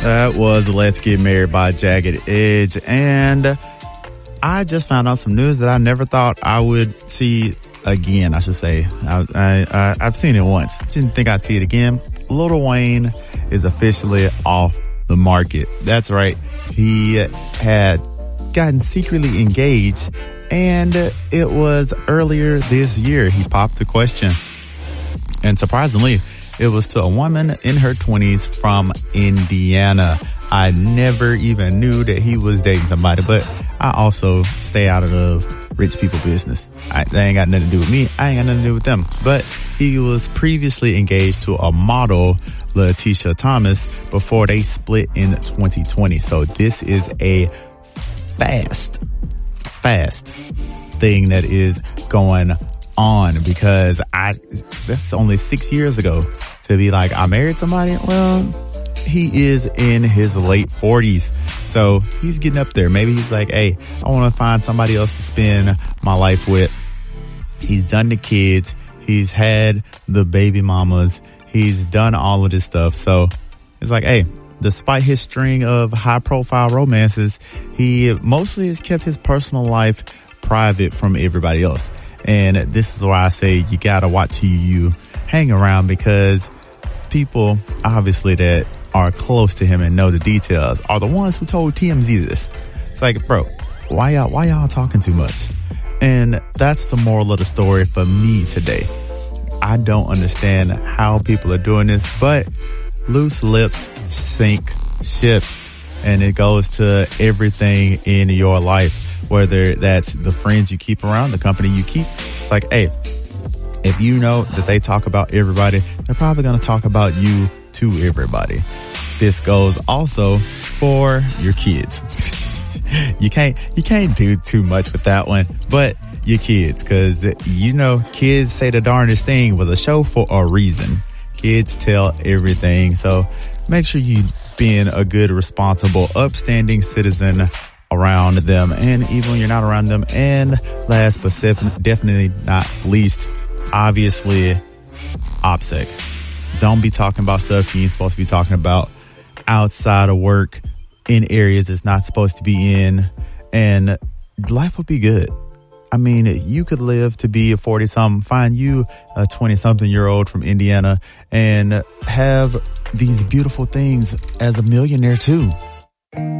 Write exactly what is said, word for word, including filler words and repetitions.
That was Let's Get Married by Jagged Edge. And I just found out some news that I never thought I would see again, I should say. I, I, I, I've seen it once. Didn't think I'd see it again. Lil Wayne is officially off the market. That's right. He had gotten secretly engaged, and it was earlier this year. He popped the question. And surprisingly, it was to a woman in her twenties from Indiana. I never even knew that he was dating somebody, but I also stay out of rich people business. I, they ain't got nothing to do with me. I ain't got nothing to do with them. But he was previously engaged to a model, Letitia Thomas, before they split in twenty twenty. So this is a fast, fast thing that is going on, because I, that's only six years ago to be like, I married somebody. Well, he is in his late forties. So he's getting up there. Maybe he's like, hey, I want to find somebody else to spend my life with. He's done the kids. He's had the baby mamas. He's done all of this stuff. So it's like, hey, despite his string of high profile romances, he mostly has kept his personal life private from everybody else. And this is why I say you gotta watch who you hang around, because people obviously that are close to him and know the details are the ones who told T M Z this. It's like, bro, why y'all, why y'all talking too much? And that's the moral of the story for me today. I don't understand how people are doing this, but loose lips sink ships, and it goes to everything in your life. Whether that's the friends you keep around, the company you keep. It's like, hey, if you know that they talk about everybody, they're probably going to talk about you to everybody. This goes also for your kids. you can't, you can't do too much with that one, but your kids, cause you know, kids say the darndest thing was a show for a reason. Kids tell everything. So make sure you being a good, responsible, upstanding citizen around them, and even when you're not around them. And last but definitely not least, obviously, OPSEC. Don't be talking about stuff you ain't supposed to be talking about outside of work, in areas it's not supposed to be in, and life will be good. I mean, you could live to be a forty-something, find you a twenty-something-year-old from Indiana, and have these beautiful things as a millionaire, too.